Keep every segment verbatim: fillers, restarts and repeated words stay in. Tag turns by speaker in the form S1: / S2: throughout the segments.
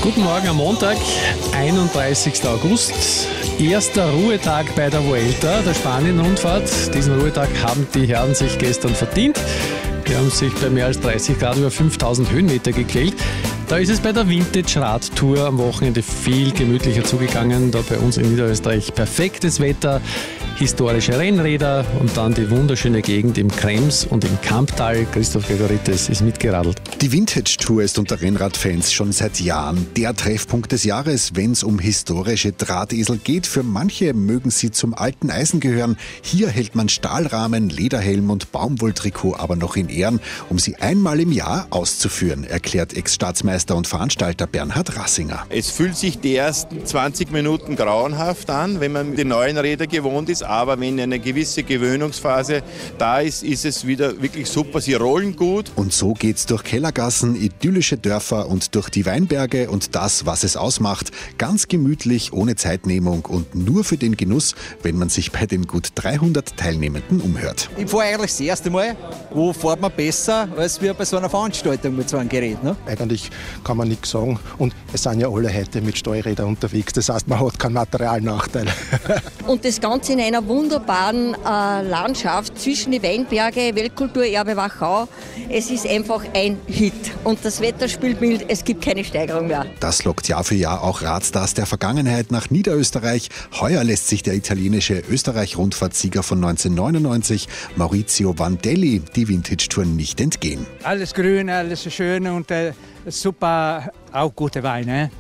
S1: Guten Morgen am Montag, einunddreißigsten August. Erster Ruhetag bei der Vuelta, der Spanien-Rundfahrt. Diesen Ruhetag haben die Herren sich gestern verdient. Die haben sich bei mehr als dreißig Grad über fünftausend Höhenmeter gequält. Da ist es bei der Vintage-Radtour am Wochenende viel gemütlicher zugegangen. Da bei uns in Niederösterreich perfektes Wetter, historische Rennräder und dann die wunderschöne Gegend im Krems und im Kamptal. Christoph Gregoritis ist mitgeradelt.
S2: Die Vintage-Tour ist unter Rennradfans schon seit Jahren der Treffpunkt des Jahres, wenn es um historische Drahtesel geht. Für manche mögen sie zum alten Eisen gehören. Hier hält man Stahlrahmen, Lederhelm und Baumwolltrikot aber noch in Ehren, um sie einmal im Jahr auszuführen, erklärt Ex-Staatsmeister und Veranstalter Bernhard Rassinger.
S3: Es fühlt sich die ersten zwanzig Minuten grauenhaft an, wenn man die neuen Räder gewohnt ist. Aber wenn eine gewisse Gewöhnungsphase da ist, ist es wieder wirklich super. Sie rollen gut.
S2: Und so geht's durch Kellergassen, idyllische Dörfer und durch die Weinberge und das, was es ausmacht. Ganz gemütlich, ohne Zeitnehmung und nur für den Genuss, wenn man sich bei den gut dreihundert Teilnehmenden umhört.
S4: Ich fahre eigentlich das erste Mal. Wo fährt man besser als wir bei so einer Veranstaltung mit so einem Gerät? Ne?
S5: Eigentlich kann man nichts sagen. Und es sind ja alle heute mit Steuerrädern unterwegs. Das heißt, man hat keinen Materialnachteil.
S6: Und das Ganze in einer wunderbaren äh, Landschaft zwischen die Weinberge, Weltkulturerbe Wachau. Es ist einfach ein Hit. Und das Wetter spielt mild, es gibt keine Steigerung mehr.
S2: Das lockt Jahr für Jahr auch Radstars der Vergangenheit nach Niederösterreich. Heuer lässt sich der italienische Österreich-Rundfahrtsieger von neunzehnhundertneunundneunzig, Maurizio Vandelli, die Vintage-Tour nicht entgehen.
S7: Alles grün, alles schön und äh, super, auch gute Weine.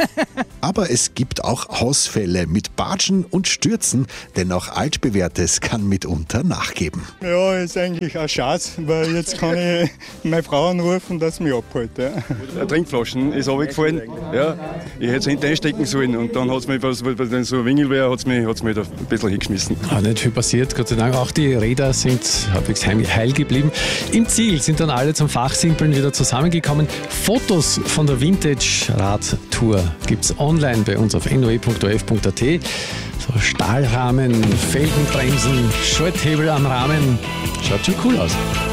S2: Aber es gibt auch Ausfälle mit Batschen und Stürzen, denn auch Altbewährtes kann mitunter nachgeben.
S8: Ja, ist eigentlich ein Schatz, weil jetzt kann ich meine Frau anrufen, dass sie mich abholt. Ja.
S9: Eine Trinkflaschen ist runtergefallen. Ja, ich hätte es hinten einstecken sollen und dann hat es mich, weil so ein Wingel wäre, hat es mich, hat's mich da ein bisschen hingeschmissen.
S1: Ah, nicht viel passiert, Gott sei Dank. Auch die Räder sind halbwegs heil geblieben. Im Ziel sind dann alle zum Fachsimpeln wieder zusammengekommen. Fotos von der Vintage-Radtour gibt es online bei uns auf n o e punkt o f punkt a t. So Stahlrahmen, Felgenbremsen, Schalthebel am Rahmen. Schaut schon cool aus.